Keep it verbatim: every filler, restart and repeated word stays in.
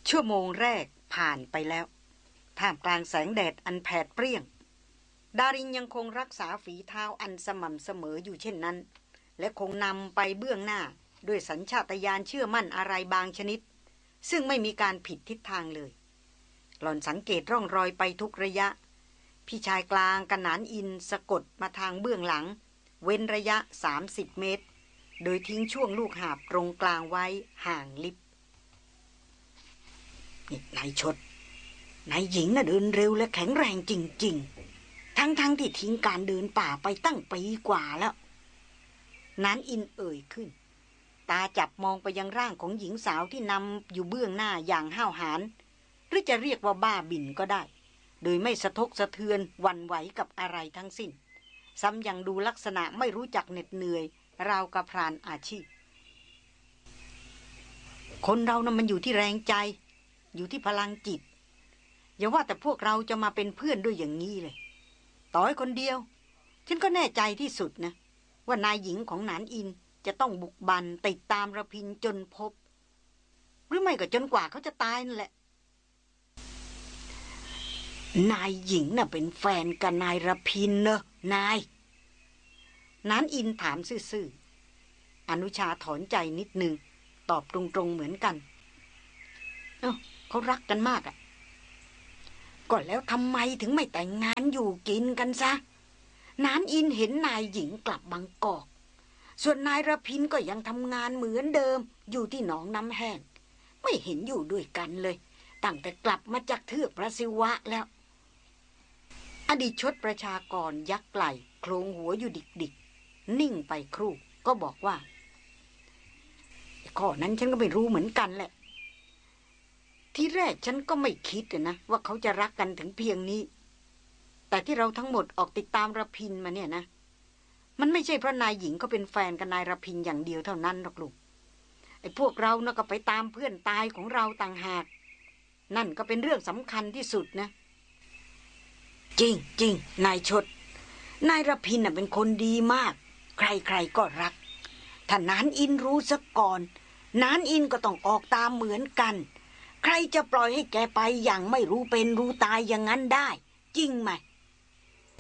ชั่วโมงแรกผ่านไปแล้วท่ามกลางแสงแดดอันแผดเปรี้ยงดารินยังคงรักษาฝีเท้าอันสม่ำเสมออยู่เช่นนั้นและคงนำไปเบื้องหน้าด้วยสัญชาตญาณเชื่อมั่นอะไรบางชนิดซึ่งไม่มีการผิดทิศทางเลยหล่อนสังเกตร่องรอยไปทุกระยะพี่ชายกลางกนานอินสะกดมาทางเบื้องหลังเว้นระยะสามสิบเมตรโดยทิ้งช่วงลูกหาบตรงกลางไว้ห่างลิบนี่นายชดนายหญิงน่ะเดินเร็วและแข็งแรงจริงๆทั้งๆ ท, ที่ทิ้งการเดินป่าไปตั้งปีกว่าแล้วนานอินเอ่ยขึ้นตาจับมองไปยังร่างของหญิงสาวที่นำอยู่เบื้องหน้าอย่างห้าวหาญหรือจะเรียกว่าบ้าบิ่นก็ได้โดยไม่สะทกสะเทือนหวั่นไหวกับอะไรทั้งสิ้นซ้ำยังดูลักษณะไม่รู้จักเหน็ดเหนื่อยราวกับพรานอาชีพคนเรานะ่ะมันอยู่ที่แรงใจอยู่ที่พลังจิตอย่าว่าแต่พวกเราจะมาเป็นเพื่อนด้วยอย่างนี้เลยต่อให้คนเดียวฉันก็แน่ใจที่สุดนะว่านายหญิงของหนานอินจะต้องบุกบันติดตามระพินจนพบหรือไม่ก็จนกว่าเขาจะตายนั่นแหละนายหญิงน่ะเป็นแฟนกับนายระพินเนอะนายนานอินถามซื่อๆอนุชาถอนใจนิดนึงตอบตรงๆเหมือนกันเอ้าเขารักกันมากอ่ะก็แล้วทำไมถึงไม่แต่งงานอยู่กินกันซะนานอินเห็นนายหญิงกลับบางกอกส่วนนายระพินก็ยังทำงานเหมือนเดิมอยู่ที่หนองน้ำแห้งไม่เห็นอยู่ด้วยกันเลยตั้งแต่กลับมาจากเทือกพระศิวะแล้วอดีตชดประชากรยักไหล่โครงหัวอยู่ดิกๆนิ่งไปครู่ก็บอกว่าข้อนั้นฉันก็ไม่รู้เหมือนกันแหละที่แรกฉันก็ไม่คิดนะว่าเขาจะรักกันถึงเพียงนี้แต่ที่เราทั้งหมดออกติดตามระพินมาเนี่ยนะมันไม่ใช่เพราะนายหญิงเขาเป็นแฟนกับนายระพินอย่างเดียวเท่านั้นหรอกลูกไอ้พวกเรานะก็ไปตามเพื่อนตายของเราต่างหากนั่นก็เป็นเรื่องสำคัญที่สุดนะจริงจริงนายชดนายระพินน่ะเป็นคนดีมากใครๆก็รักถ้านานอินรู้ซะก่อนนานอินก็ต้องออกตามเหมือนกันใครจะปล่อยให้แกไปอย่างไม่รู้เป็นรู้ตายอย่างนั้นได้จริงไหม